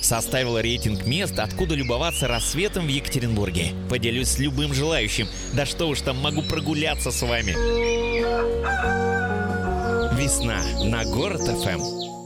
Составила рейтинг мест, откуда любоваться рассветом в Екатеринбурге. Поделюсь с любым желающим. Да что уж там, могу прогуляться с вами. Весна на Город ФМ.